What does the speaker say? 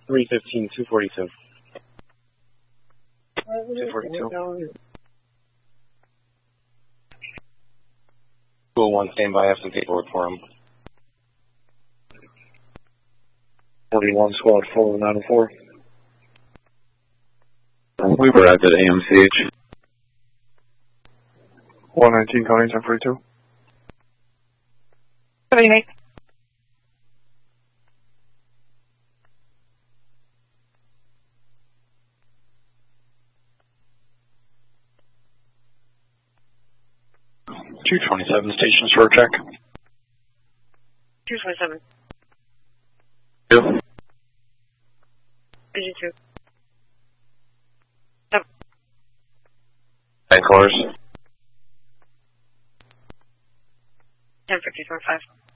315, 242. 242. 201, stand by, have some paperwork for him. 41, squad 4904. We arrived at AMCH. 119, calling 1042. 78. .227 stations for a check. 227. 2. 52. 7. Bank cars. 1054.5.